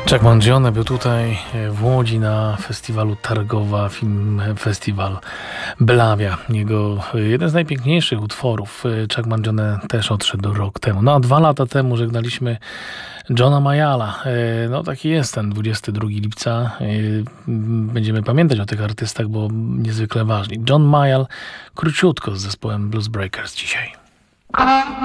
Chuck Mangione był tutaj w Łodzi na festiwalu Targowa Film Festival Belavia. Jego jeden z najpiękniejszych utworów. Chuck Mangione też odszedł rok temu. No a 2 lata temu żegnaliśmy Johna Mayalla. No taki jest ten 22 lipca. Będziemy pamiętać o tych artystach, bo niezwykle ważni. John Mayall króciutko z zespołem Blues Breakers dzisiaj.